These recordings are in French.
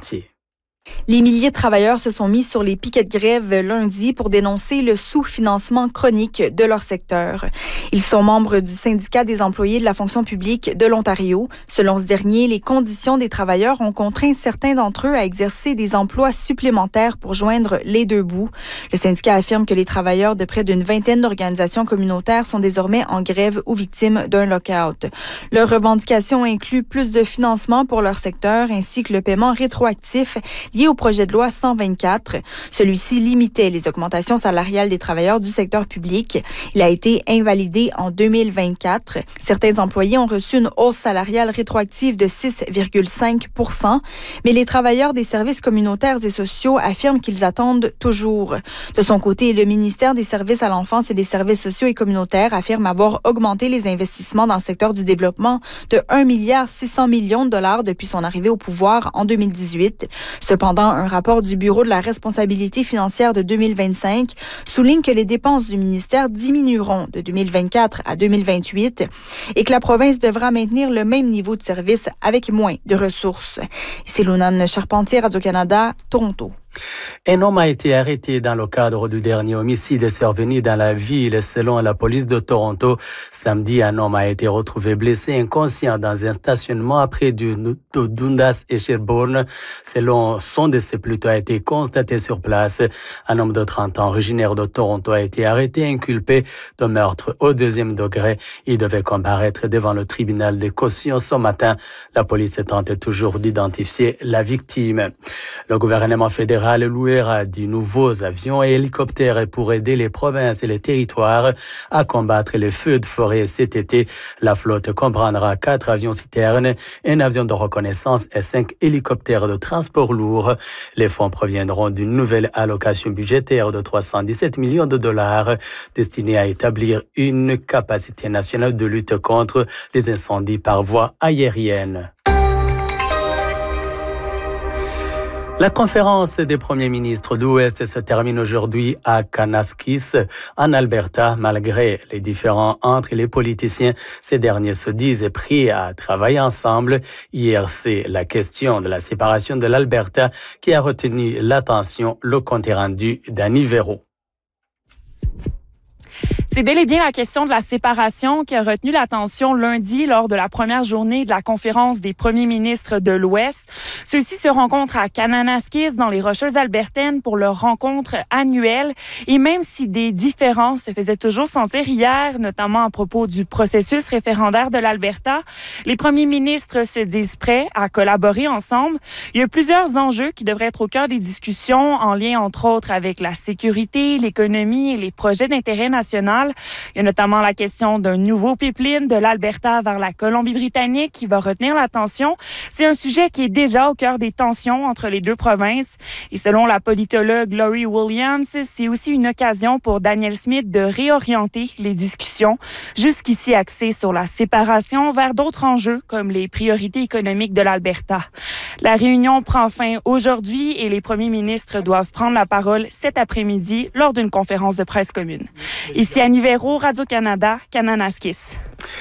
Charpentier. Les milliers de travailleurs se sont mis sur les piquets de grève lundi pour dénoncer le sous-financement chronique de leur secteur. Ils sont membres du syndicat des employés de la fonction publique de l'Ontario. Selon ce dernier, les conditions des travailleurs ont contraint certains d'entre eux à exercer des emplois supplémentaires pour joindre les deux bouts. Le syndicat affirme que les travailleurs de près d'une vingtaine d'organisations communautaires sont désormais en grève ou victimes d'un lock-out. Leurs revendications incluent plus de financement pour leur secteur ainsi que le paiement rétroactif lié au projet de loi 124. Celui-ci limitait les augmentations salariales des travailleurs du secteur public. Il a été invalidé en 2024. Certains employés ont reçu une hausse salariale rétroactive de 6,5 %, mais les travailleurs des services communautaires et sociaux affirment qu'ils attendent toujours. De son côté, le ministère des Services à l'enfance et des services sociaux et communautaires affirme avoir augmenté les investissements dans le secteur du développement de 1,6 milliard de dollars depuis son arrivée au pouvoir en 2018. Cependant, un rapport du Bureau de la responsabilité financière de 2025 souligne que les dépenses du ministère diminueront de 2024 à 2028 et que la province devra maintenir le même niveau de service avec moins de ressources. C'est Lunane Charpentier, Radio-Canada, Toronto. Un homme a été arrêté dans le cadre du dernier homicide survenu dans la ville. Selon la police de Toronto, samedi, un homme a été retrouvé blessé inconscient dans un stationnement près de Dundas et Sherbourne. Selon son décès, plutôt a été constaté sur place. Un homme de 30 ans originaire de Toronto a été arrêté inculpé de meurtre au deuxième degré. Il devait comparaître devant le tribunal de caution ce matin. La police tente toujours d'identifier la victime. Le gouvernement fédéral louera de nouveaux avions et hélicoptères pour aider les provinces et les territoires à combattre les feux de forêt cet été. La flotte comprendra 4 avions citernes, un avion de reconnaissance et 5 hélicoptères de transport lourd. Les fonds proviendront d'une nouvelle allocation budgétaire de 317 millions de dollars destinée à établir une capacité nationale de lutte contre les incendies par voie aérienne. La conférence des premiers ministres de l'Ouest se termine aujourd'hui à Kananaskis, en Alberta. Malgré les différends entre les politiciens, ces derniers se disent prêts à travailler ensemble. Hier, c'est la question de la séparation de l'Alberta qui a retenu l'attention. Le compte est rendu d'Annie Véro. C'est bel et bien la question de la séparation qui a retenu l'attention lundi lors de la première journée de la conférence des premiers ministres de l'Ouest. Ceux-ci se rencontrent à Kananaskis dans les Rocheuses albertaines pour leur rencontre annuelle. Et même si des différends se faisaient toujours sentir hier, notamment à propos du processus référendaire de l'Alberta, les premiers ministres se disent prêts à collaborer ensemble. Il y a plusieurs enjeux qui devraient être au cœur des discussions en lien entre autres avec la sécurité, l'économie et les projets d'intérêt national. Il y a notamment la question d'un nouveau pipeline de l'Alberta vers la Colombie-Britannique qui va retenir l'attention. C'est un sujet qui est déjà au cœur des tensions entre les deux provinces. Et selon la politologue Laurie Williams, c'est aussi une occasion pour Danielle Smith de réorienter les discussions, jusqu'ici axées sur la séparation, vers d'autres enjeux comme les priorités économiques de l'Alberta. La réunion prend fin aujourd'hui et les premiers ministres doivent prendre la parole cet après-midi lors d'une conférence de presse commune. Ici Annie Véro, Radio-Canada, Kananaskis.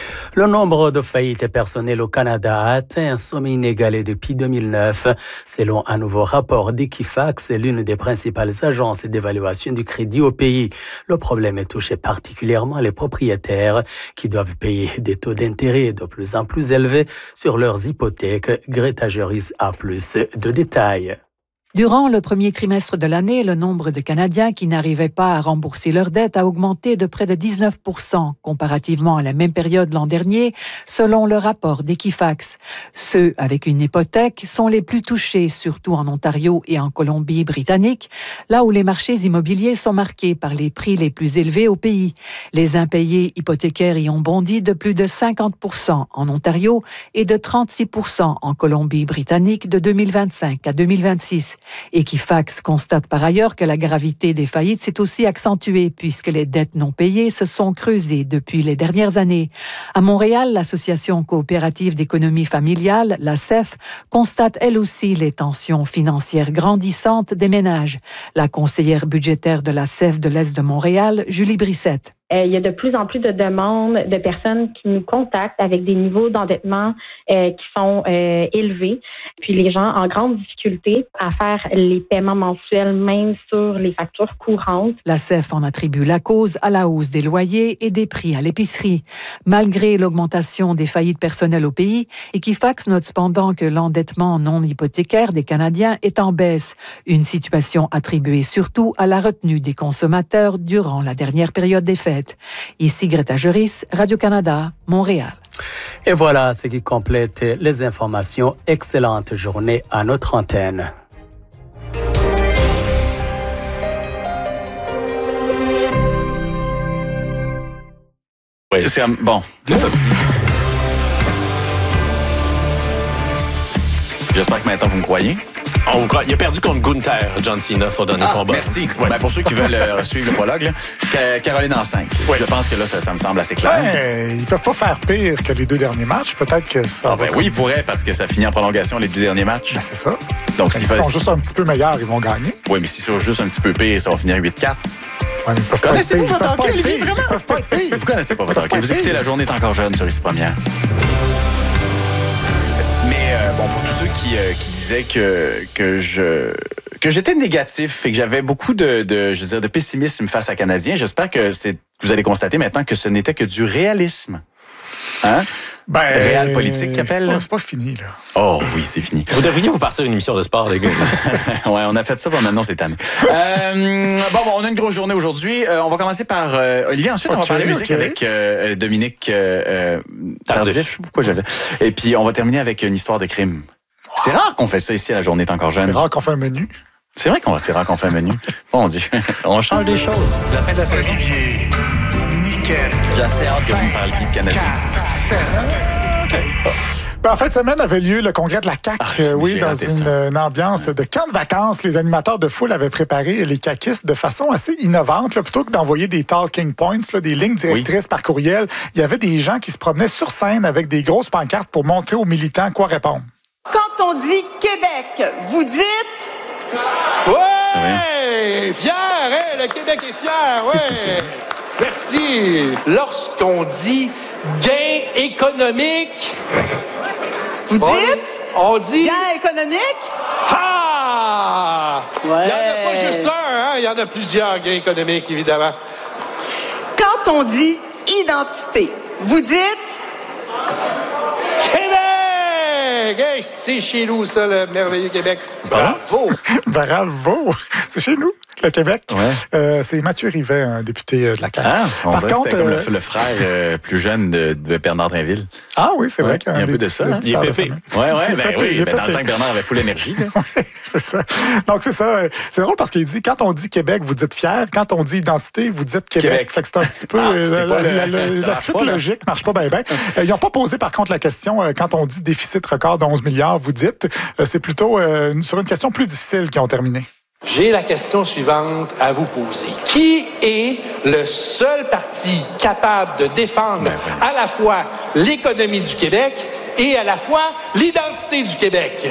Le nombre de faillites personnelles au Canada a atteint un sommet inégalé depuis 2009. Selon un nouveau rapport d'Equifax, l'une des principales agences d'évaluation du crédit au pays. Le problème est touché particulièrement les propriétaires qui doivent payer des taux d'intérêt de plus en plus élevés sur leurs hypothèques. Greta Juris a plus de détails. Durant le premier trimestre de l'année, le nombre de Canadiens qui n'arrivaient pas à rembourser leurs dettes a augmenté de près de 19 % comparativement à la même période l'an dernier, selon le rapport d'Equifax. Ceux avec une hypothèque sont les plus touchés, surtout en Ontario et en Colombie-Britannique, là où les marchés immobiliers sont marqués par les prix les plus élevés au pays. Les impayés hypothécaires y ont bondi de plus de 50 % en Ontario et de 36 % en Colombie-Britannique de 2025 à 2026. Equifax constate par ailleurs que la gravité des faillites s'est aussi accentuée puisque les dettes non payées se sont creusées depuis les dernières années. À Montréal, l'Association coopérative d'économie familiale, la CEF, constate elle aussi les tensions financières grandissantes des ménages. La conseillère budgétaire de la CEF de l'Est de Montréal, Julie Brissette. il y a de plus en plus de demandes de personnes qui nous contactent avec des niveaux d'endettement qui sont élevés. Puis les gens en grande difficulté à faire les paiements mensuels, même sur les factures courantes. La CEF en attribue la cause à la hausse des loyers et des prix à l'épicerie. Malgré l'augmentation des faillites personnelles au pays, Equifax note cependant que l'endettement non hypothécaire des Canadiens est en baisse. Une situation attribuée surtout à la retenue des consommateurs durant la dernière période des fêtes. Ici Greta Juris, Radio-Canada, Montréal. Et voilà ce qui complète les informations. Excellente journée à notre antenne. Oui, c'est bon. C'est ça. J'espère que maintenant vous me croyez. On vous croit. Il a perdu contre Gunther, John Cena, son dernier combat. Merci. Ouais. Ben, pour ceux qui veulent suivre le prologue, là, Caroline en 5. Ouais. Je pense que là, ça me semble assez clair. Ouais, ils peuvent pas faire pire que les 2 derniers matchs. Peut-être que ça va. Oui, ils pourraient, parce que ça finit en prolongation les 2 derniers matchs. Ben, c'est ça. Donc, s'ils sont juste un petit peu meilleurs, ils vont gagner. Oui, mais s'ils sont juste un petit peu pire, ça va finir 8-4. Ouais, connaissez-vous votre hockey, Olivier, vraiment? Vous connaissez pas votre hockey. Vous écoutez La Journée est encore jeune sur Ici Première. Mais bon, pour tous ceux qui disaient que j'étais négatif et que j'avais beaucoup de pessimisme face à Canadiens, j'espère que vous allez constater maintenant que ce n'était que du réalisme. Hein? Ben, réel politique qu'appelle. C'est pas fini, là. Oh oui, c'est fini. Vous devriez vous partir une émission de sport, les gars. Ouais, on a fait ça pendant cette année. Bon, on a une grosse journée aujourd'hui. On va commencer par Olivier. Ensuite, on va parler musique avec Dominique Tardif. Je sais pas pourquoi j'avais. Et puis, on va terminer avec une histoire de crime. C'est rare qu'on fait ça ici, La Journée est encore jeune. C'est rare qu'on fait un menu. C'est vrai c'est rare qu'on fait un menu. Bon Dieu, on change des choses. C'est la fin de la saison. Olivier, Niquette. J'ai assez hâte que vous me parliez de Canada. 4, 7. Ben, en fin de semaine avait lieu le congrès de la CAQ, dans une ambiance de camp de vacances. Les animateurs de foule avaient préparé les caquistes de façon assez innovante. Là, plutôt que d'envoyer des talking points, là, des lignes directrices par courriel, il y avait des gens qui se promenaient sur scène avec des grosses pancartes pour montrer aux militants quoi répondre. Quand on dit Québec, vous dites... Ouais! Fier, hein? Le Québec est fier, ouais! Merci! Lorsqu'on dit gain économique... Vous dites? On dit... Gain économique? Ah! Ouais. Il n'y en a pas juste un, hein? Il y en a plusieurs gains économiques, évidemment. Quand on dit identité, vous dites? Québec! Hey, c'est chez nous, ça, le merveilleux Québec. Bravo! Bravo! C'est chez nous, le Québec. Ouais. C'est Mathieu Rivet, un député de la CAQ. Par contre, c'était comme le frère plus jeune de Bernard Drinville. Ah oui, c'est vrai qu'il y a un peu de ça. Il est pépé. Oui, dans le temps que Bernard avait full énergie. Oui, c'est ça. Donc, c'est ça. C'est drôle parce qu'il dit, quand on dit Québec, vous dites fier. Quand on dit identité, vous dites Québec. Fait que c'est un petit peu... la suite logique marche pas bien. Ils n'ont pas posé, par contre, la question, quand on dit déficit record de 11 milliards, vous dites, c'est plutôt sur une question plus difficile qu'ils ont terminé. J'ai la question suivante à vous poser. Qui est le seul parti capable de défendre à la fois l'économie du Québec et à la fois l'identité du Québec?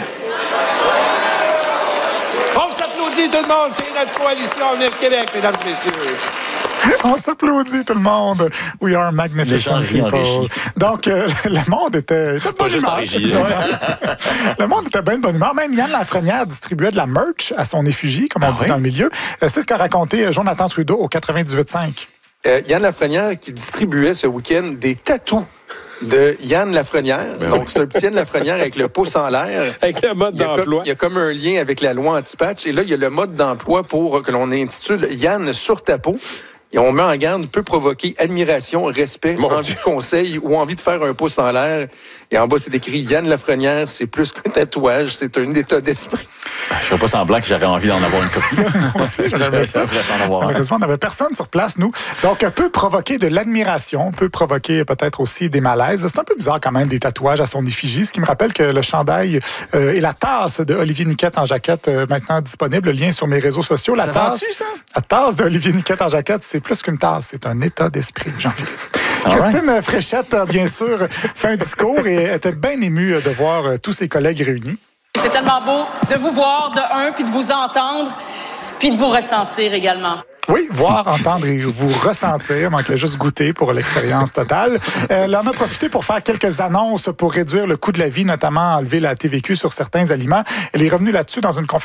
On s'applaudit tout le monde, c'est notre coalition Avenir Québec, mesdames et messieurs. On s'applaudit tout le monde. We are magnificent people. Donc, le monde était de bonne humeur. Le monde était bien de bonne humeur. Même Yann Lafrenière distribuait de la merch à son effigie, comme on dit dans le milieu. C'est ce qu'a raconté Jonathan Trudeau au 98.5. Yann Lafrenière qui distribuait ce week-end des tatous de Yann Lafrenière. Donc, c'est un petit Yann Lafrenière avec le pouce en l'air. Avec le mode d'emploi. Il y a comme un lien avec la loi anti-patch. Et là, il y a le mode d'emploi pour que l'on intitule Yann sur ta peau. Et on met en garde, peut provoquer admiration, respect, envie de conseil ou envie de faire un pouce en l'air. Et en bas, c'est écrit Yann Lafrenière, c'est plus qu'un tatouage, c'est un état d'esprit. Je ne ferais pas semblant que j'avais envie d'en avoir une copie. Moi aussi, j'avais ça. Malheureusement, on n'avait personne sur place, nous. Donc, peut provoquer de l'admiration, peut provoquer peut-être aussi des malaises. C'est un peu bizarre quand même, des tatouages à son effigie, ce qui me rappelle que le chandail et la tasse de Olivier Niquette en jaquette, maintenant disponible, le lien sur mes réseaux sociaux. La tasse d'Olivier Niquette en jaquette, c'est plus qu'une tasse, c'est un état d'esprit, Jean-Philippe. Christine Fréchette, bien sûr, fait un discours et était bien émue de voir tous ses collègues réunis. C'est tellement beau de vous voir de un, puis de vous entendre, puis de vous ressentir également. Oui, voir, entendre et vous ressentir. Manquait juste goûter pour l'expérience totale. Elle en a profité pour faire quelques annonces pour réduire le coût de la vie, notamment enlever la TVQ sur certains aliments. Elle est revenue là-dessus dans une conférence